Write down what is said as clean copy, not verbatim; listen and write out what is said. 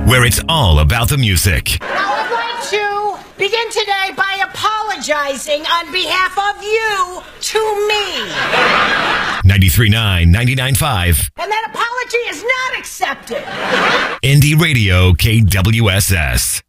where it's all about the music. Now, I'd like to begin today by apologizing on behalf of you to me. 93.9, 99.5. And that apology is not accepted. Indie Radio KWSS.